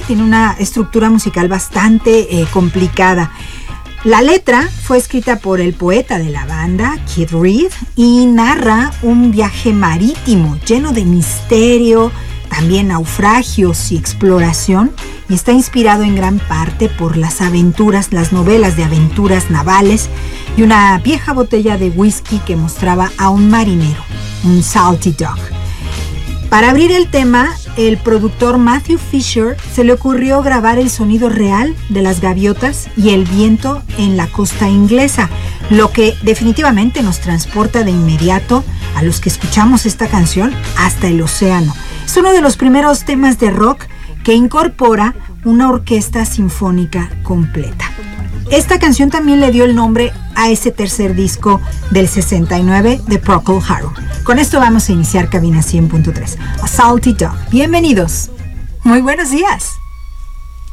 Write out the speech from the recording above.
tiene una estructura musical bastante complicada. La letra fue escrita por el poeta de la banda, Keith Reid, y narra un viaje marítimo lleno de misterio, también naufragios y exploración, y está inspirado en gran parte por las novelas de aventuras navales y una vieja botella de whisky que mostraba a un marinero, un salty dog. Para abrir el tema, el productor Matthew Fisher se le ocurrió grabar el sonido real de las gaviotas y el viento en la costa inglesa, lo que definitivamente nos transporta de inmediato a los que escuchamos esta canción hasta el océano. Es uno de los primeros temas de rock que incorpora una orquesta sinfónica completa. Esta canción también le dio el nombre a ese tercer disco del 69 de Procol Harum. Con esto vamos a iniciar Cabina 100.3. A Salty Dog. Bienvenidos. Muy buenos días.